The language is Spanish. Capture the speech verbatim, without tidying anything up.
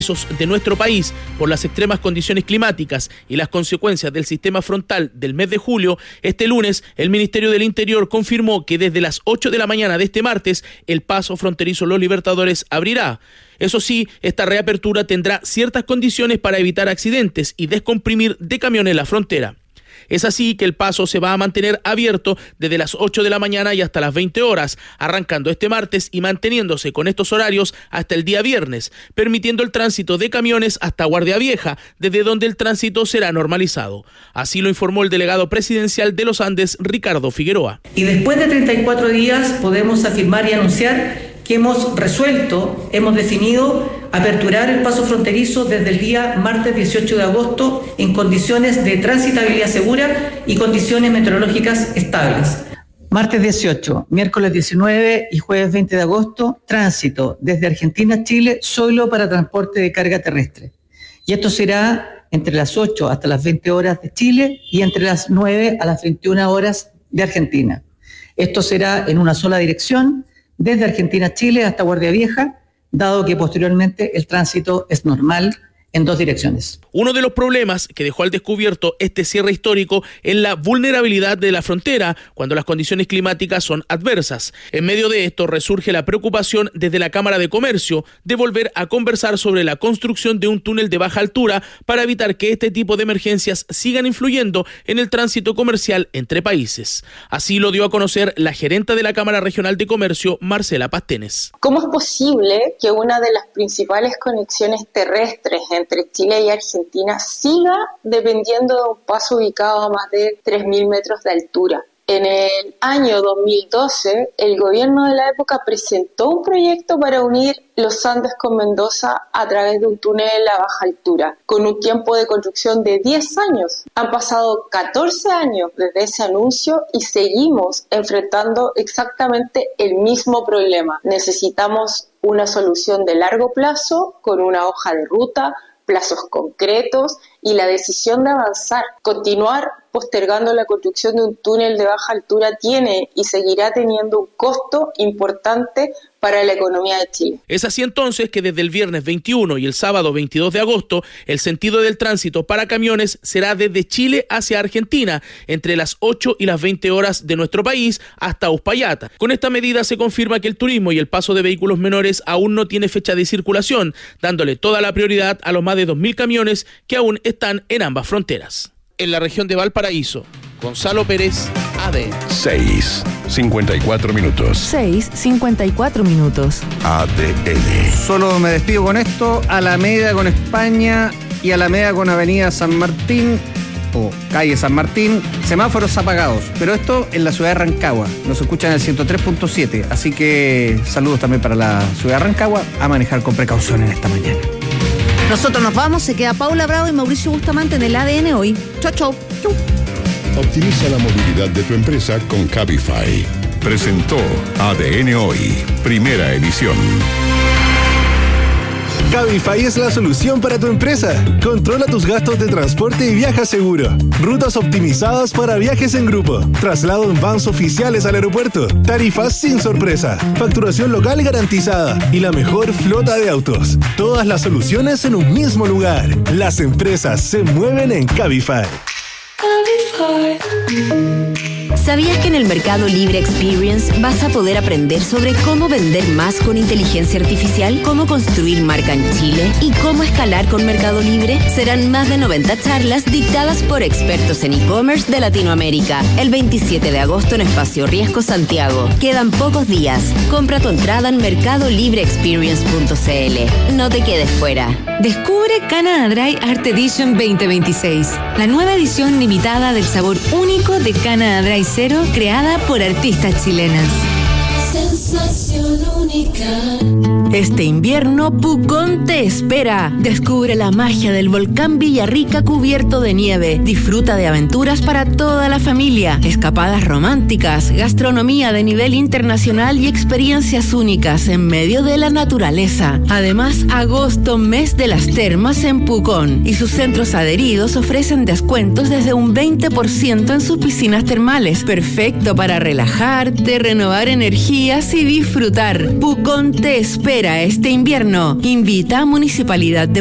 de nuestro país por las extremas condiciones climáticas y las consecuencias del sistema frontal del mes de julio, este lunes el Ministerio del Interior confirmó que desde las ocho de la mañana de este martes el paso fronterizo Los Libertadores abrirá. Eso sí, esta reapertura tendrá ciertas condiciones para evitar accidentes y descomprimir de camiones la frontera. Es así que el paso se va a mantener abierto desde las ocho de la mañana y hasta las veinte horas, arrancando este martes y manteniéndose con estos horarios hasta el día viernes, permitiendo el tránsito de camiones hasta Guardia Vieja, desde donde el tránsito será normalizado. Así lo informó el delegado presidencial de los Andes, Ricardo Figueroa. Y después de treinta y cuatro días podemos afirmar y anunciar que hemos resuelto, hemos definido aperturar el paso fronterizo desde el día martes dieciocho de agosto en condiciones de transitabilidad segura y condiciones meteorológicas estables. Martes dieciocho, miércoles diecinueve y jueves veinte de agosto, tránsito desde Argentina a Chile solo para transporte de carga terrestre. Y esto será entre las ocho hasta las veinte horas de Chile y entre las nueve a las veintiuna horas de Argentina. Esto será en una sola dirección, desde Argentina a Chile hasta Guardia Vieja, dado que posteriormente el tránsito es normal en dos direcciones. Uno de los problemas que dejó al descubierto este cierre histórico es la vulnerabilidad de la frontera cuando las condiciones climáticas son adversas. En medio de esto resurge la preocupación desde la Cámara de Comercio de volver a conversar sobre la construcción de un túnel de baja altura para evitar que este tipo de emergencias sigan influyendo en el tránsito comercial entre países. Así lo dio a conocer la gerenta de la Cámara Regional de Comercio, Marcela Pastenes. ¿Cómo es posible que una de las principales conexiones terrestres entre Chile y Argentina siga dependiendo de un paso ubicado a más de tres mil metros de altura? En el año dos mil doce, el gobierno de la época presentó un proyecto para unir los Andes con Mendoza a través de un túnel a baja altura, con un tiempo de construcción de diez años. Han pasado catorce años desde ese anuncio y seguimos enfrentando exactamente el mismo problema. Necesitamos una solución de largo plazo, con una hoja de ruta, plazos concretos y la decisión de avanzar. Continuar postergando la construcción de un túnel de baja altura tiene y seguirá teniendo un costo importante para la economía de Chile. Es así entonces que desde el viernes veintiuno y el sábado veintidós de agosto, el sentido del tránsito para camiones será desde Chile hacia Argentina, entre las ocho y las veinte horas de nuestro país hasta Uspallata. Con esta medida se confirma que el turismo y el paso de vehículos menores aún no tiene fecha de circulación, dándole toda la prioridad a los más de dos mil camiones que aún están en ambas fronteras. En la región de Valparaíso, Gonzalo Pérez, A D N. seis, cincuenta y cuatro minutos. seis, cincuenta y cuatro minutos. A D N. Solo me despido con esto: Alameda con España y Alameda con Avenida San Martín o calle San Martín, semáforos apagados. Pero esto en la ciudad de Rancagua. Nos escuchan en el ciento tres punto siete. Así que saludos también para la ciudad de Rancagua. A manejar con precaución en esta mañana. Nosotros nos vamos, se queda Paula Bravo y Mauricio Bustamante en el A D N hoy. Chau, chau. Chau. Optimiza la movilidad de tu empresa con Cabify. Presentó A D N Hoy, primera edición. Cabify es la solución para tu empresa. Controla tus gastos de transporte y viaja seguro. Rutas optimizadas para viajes en grupo. Traslado en vans oficiales al aeropuerto. Tarifas sin sorpresa. Facturación local garantizada. Y la mejor flota de autos. Todas las soluciones en un mismo lugar. Las empresas se mueven en Cabify. Cabify. ¿Sabías que en el Mercado Libre Experience vas a poder aprender sobre cómo vender más con inteligencia artificial, cómo construir marca en Chile y cómo escalar con Mercado Libre? Serán más de noventa charlas dictadas por expertos en e-commerce de Latinoamérica. El veintisiete de agosto en Espacio Riesgo, Santiago. Quedan pocos días. Compra tu entrada en mercado libre experience punto c l. No te quedes fuera. Descubre Canada Dry Art Edition veinte veintiséis, la nueva edición limitada del sabor único de Canada Dry Cero, creada por artistas chilenas. Sensación única. Este invierno, Pucón te espera. Descubre la magia del volcán Villarrica cubierto de nieve. Disfruta de aventuras para toda la familia, escapadas románticas, gastronomía de nivel internacional y experiencias únicas en medio de la naturaleza. Además, agosto, mes de las termas en Pucón, y sus centros adheridos ofrecen descuentos desde un veinte por ciento en sus piscinas termales. Perfecto para relajarte, renovar energías y disfrutar disfrutar. Pucón te espera este invierno. Invita a Municipalidad de